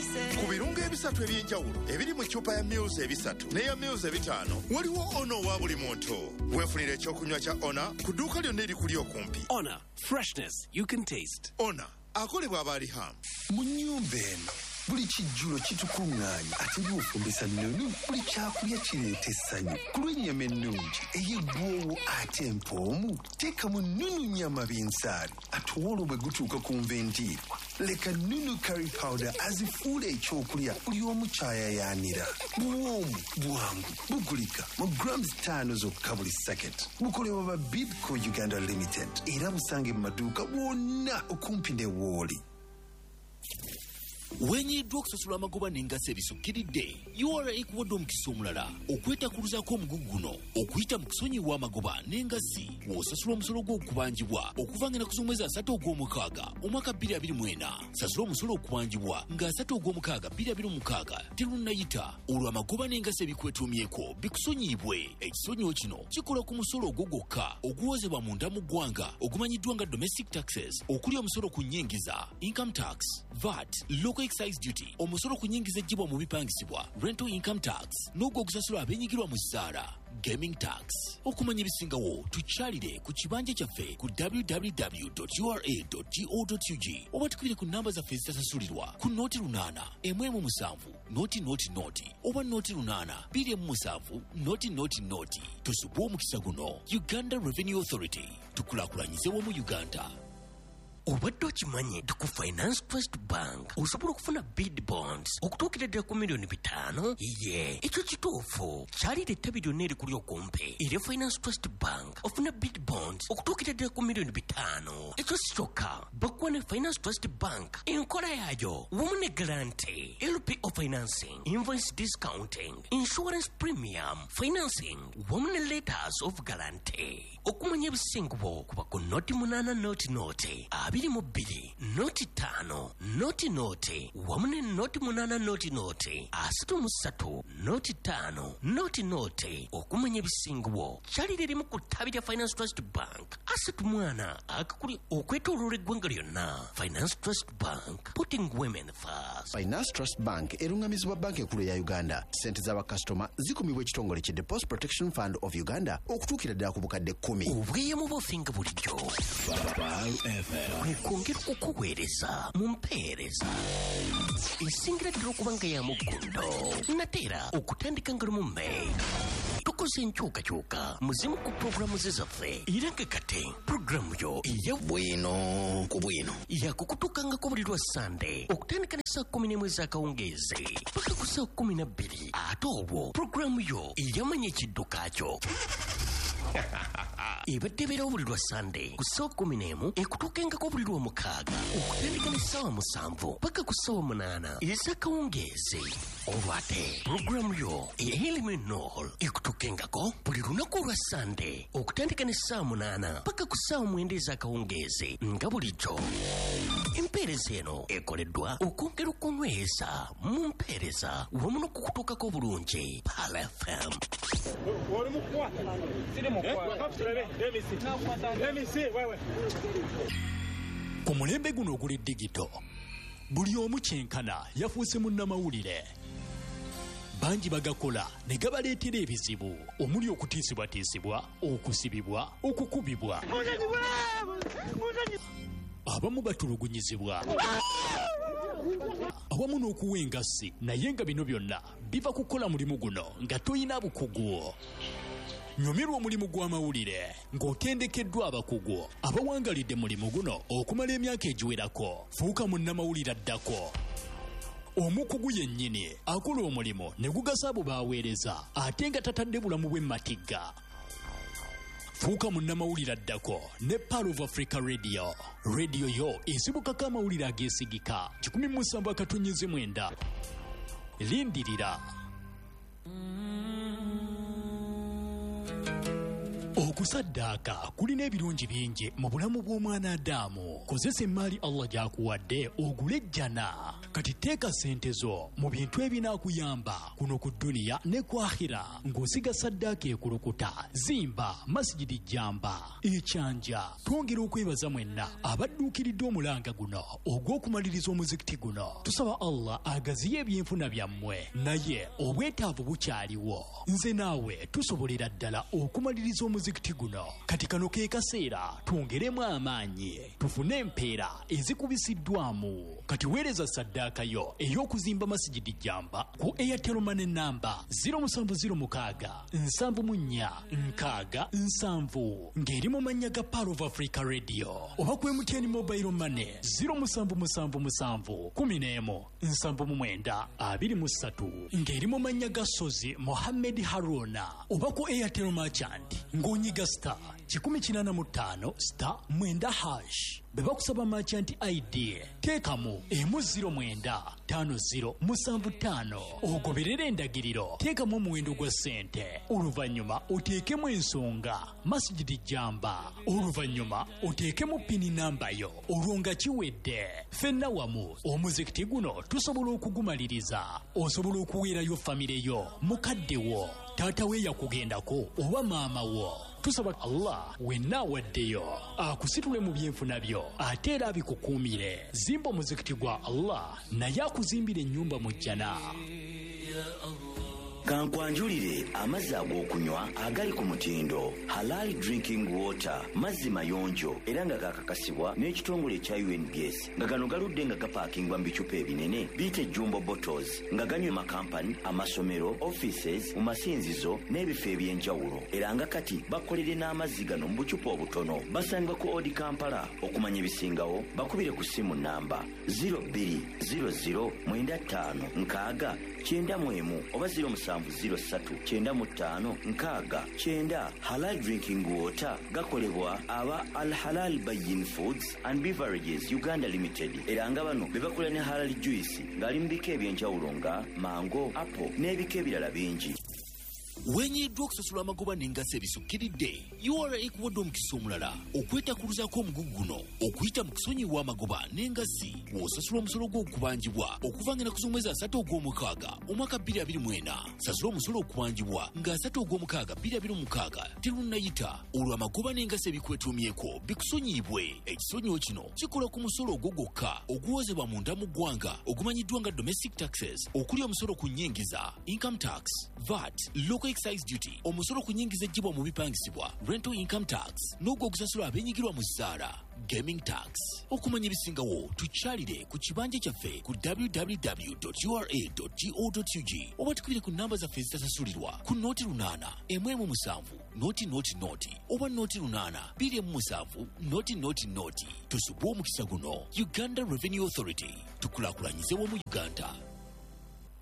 ku birungo ebisatu eby'enjawulo ebiri mu ccupa ya Muse ebisatu n'eya Muse ebitaano waliwo ono wa buli muntu. Weefunira ekyokunywa kya Ona ku dduuka lyonna erikuli okumpi. Ona, freshness you can taste. Ona akolebwa Abaliham. Mu nnyumba eno buli kijjulo kitukuŋŋaanya ate by'ofumbisa nnunu buli kyakulya kireeta essanyu ku lw'ennyama ennungi ey'eggwoowo ate empoomu teekamu nnunu nnyama binsaali ate olwo bwe gutuuka ku nvendiirwa leka nnunu curry powder azifuula ekyokulya buli omu kyayayaanira. Buwoomu bwangu bugulika mu grams 5 zokka buli saketi. Bukolebwa ba Bidco Uganda Limited era busange mu maduuka bwonna okumpi ne Wooli. Wenyiddwa okusasula amagoba n'engaso ebisukkiridde URA ekuwadde omukisa omulala okwetakuluzaako omugugu guno okuyita mu kusonyiwa amagoba n'engasi w'osasula omusolo gw'okubanjibwa okuva nga naku z'omwezi 3 ogw'omukaaga omwaka 2024. Sasula omusolo okubanjibwa nga 3 ogw'omukaaga 2026 terunnayita olwo amagoba n'engasi ebikwetuumyeko bikusonyiibwe. Ekisonyiwo kino kikola ku musolo ogwo gwokka oguwozebwa munda mu ggwanga ogumanyiddwa nga domestic taxes okuli omusolo ku nnyingiza income tax, VAT, local excise duty, omusolo ku nnyingiza ejjibwa mu bipangisibwa rental income tax n'ogwo ogusasula abennyigirwa mu ssaala gaming tax. Okumanya ebisingawo tukyalire ku kibanja kyaffe ku www.ura.go.ug oba tukubire ku namba zaffe ezitasasulirwa ku nooti 8 117 nooti oba nooti 8 2 nooti. Tusubwe omukisa guno. Uganda Revenue Authority, tukulaakulanyize wamu Uganda. Obadde okimanyi ku Finance Trust Bank osobola okufuna bid bonds okutuukira ddala ku milioni 5? Ye ekyo kituufu. Kyalira ettabi lyonna erikuli okumpi erya Finance Trust Bank ofuna bid bonds okutuukira ddala ku milioni 5. Ekyo si kyokka, bakuwa ne Finance Trust Bank enkola yaayo wamu ne guarantee, LPO financing, invoice discounting, insurance premium financing wamu ne letters of guarantee. Okumanya ebisingubo kuba ku nooti 8 nooti 22, nooti 5, nooti wamu ne nooti 8 nooti 33, nooti 5, nooti. Okumanya ebisinguwo kyalira erimu ku ttabi lya Finance Trust Bank asatu mwana akakuli okwetooloola eggwanga lyonna. Finance Trust Bank, putting women first. Finance Trust Bank erungamizibwa banka enkulu ya Uganda. Ssente z'abakasitoma zikumibwa ekitongole ki Deposit Protection Fund of Uganda okutuukira ddala ku bukadde 10. Obweyamo bw'ofinga bulijjo kwongera okukuweereza mu mpeereza esingira ddala okuba nga ya muggundo nateera okutandika nga lumu May. Tukoze enkyukakyuka muzimu ku pulogulaamu ze zaffe era nga kati pulogulaamu yo eya bwino ku bwino yakukutukangako buli lwa Sande okutandika ne saa 11 ez'akawungeezi paka ku saa 12 ate obwo pulogulaamu yo eyamanya ekidduka kyo ebadde beerawo buli lwa Sande ku ssaawa 11 ekutuukengako buli lwa 6 okutandika ne ssaawa 7 paka ku ssaawa 8 ez'akawungeezi. Olwate pulogulaamu yo ey'Eliminol ekutuukengako buli lunaku olwa Sande okutandika ne ssaawa 8 paka ku ssaawa 9 ez'akawungeezi nga bulijjo. Empeereza eno ekoleddwa okwongera okunyweza mu mpeereza wamu n'okukutuukako bulungi Pal FM. Ku mulembe guno oguli digito buli omu kyenkana yafuuse munnamawulire. Bangi bagakola ne gabaleetera ebizibu omuli okutiisibwatiisibwa, okusibibwa, okukubibwa, abamu batulugunyizibwa awamu n'okuwa engassi, naye nga bino byonna biva kukola mulimu guno nga toyina bukugu. Nyumirwa omulimu gw'amawulire ng'otendekeddwa abakugu abawangalidde mulimu guno okumala emyaka egiwerako. Fuuka munnamawulire addako. Omukugu yennyini akola omulimu ne gugasa abo baaweereza ate nga tatadde bulamu bwe matigga. Fuuka munnamawulire addako ne Pearl of Africa Radio. Radio yo esibukako amawulire ageesigika 17/9. Lindirira. okusaddaaka kulina ebirungi bingi mu bulamu bw'omwana Adamu. Kozesa emmaali Allah gy'akuwadde ogule ejjana. Kati teeka ssente zo mu bintu ebinaakuyamba kuno ku dduniya ne ku akhira ng'osiga saddaaka ekulukuta. Zimba masijidi Jamba ekyanja. Twongera okwebaza mwenna abadduukiridde omulanga guno ogw'okumaliriza omuzikiti guno. Tusaba Allah agaziye ebyenfuna byammwe, naye obwetaavu bukyaliwo. Nze naawe tusobolera ddala okumaliriza omuzikiti guno. Kati kano ke kaseera twongeremu amaanyi tufune empeera ezikubisiddwamu. Kati weereza saddaaka yo ey'okuzimba masijidi Jamba ku Airtel Money namba 070674 ng'eri mu mannya ga Power of Africa Radio, oba ku MTN Mobile Money 0777117923 ng'eri mu mannya ga Sozi Mohammed Haruna, oba ku Airtel Merchant ng'onyiga star 185*9#. Bwe bakusaba merchant ID teekamu emu095075 ogoberera endagiriro, teekamu omuwendo gwa ssente, oluvannyuma oteekemu ensonga masijidi Jamba, oluvannyuma oteekemu pini namba yo, olwo nga kiwedde. Ffenna wamu omuzikiti guno tusobola okugumaliriza. Osobola okuweerayo famire yo, mukadde wo, taata we yakugendako oba maama wo. Tusaba Allah wenna awaddeyo akusitule mu byenfuna byo ate era abikukuumire. Zimba omuzikiti gwa Allah naye akuzimbira ennyumba mu jjana. Kankwanjulire amazzi ag'okunywa agali ku mutindo Halal Drinking Water, mazzi mayonjo era nga gakakasibwa n'ekitongole ekya UNBS, nga gano galudde nga gapaakingwa mu bicupa ebinene biyite jumbo bottles, nga ganywe makampani, amasomero, offices, mu masinzizo n'ebifo eby'enjawulo, era nga kati bakolere n'amazzi gano mu bucupa obutono. Basangibwa ku Odi Kampala. Okumanya ebisingawo bakubire ku ssimu namba 02009569 oba 07039569. Halal Drinking Water gakolebwa aba Al Halal Bayin Foods and Beverages Uganda Limited, era nga bano bebakola ne Halal Juice ng'ali mu bika ebyenjawulo nga mango, apple n'ebika ebirala bingi. Wenyiddwa okusasula amagoba n'engassi ebisukkiridde, URA ekuwadde omukisa omulala okwetakuluzaako omugugu guno okuyita mu kusonyiwa amagoba n'engassi w'osasula omusolo gw'okubanjibwa okuva nga ku mwezi 3 ogw'omukaaga omwaka 2024. Sasula omusolo okubanjibwa nga 3 ogw'omukaaga 2026 terunnayita, olwo amagoba n'engassi ebikwetuumyeko bikusonyibwe. Ekisonyiwo kino kikola ku musolo ogwo gwokka oguwozebwa munda mu ggwanga ogumanyiddwa nga domestic taxes, okuli omusolo ku nnyingiza, income tax, VAT, local excise duty, omusolo ku nnyingiza ejjibwa mu bipangisibwa, rental income tax, n'ogwo ogusasula abenyigirwa mu zzaala, gaming tax. Okumanya ebisingawo tukyalire ku kibanja kyaffe ku www.ura.go.ug oba tukubire ku namba zaffe ezitasasulirwa ku noti 8 117 noti oba noti 8 217 noti. Tusubwe omukisa guno. Uganda Revenue Authority, tukulaakulanyize wamu Uganda.